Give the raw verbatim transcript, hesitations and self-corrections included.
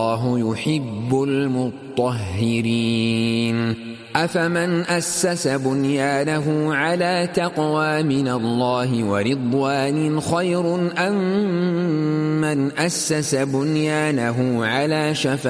والله يحب المطهرين أفمن أسس بنيانه على تقوى من الله ورضوان خير أم من أسس بنيانه على شفا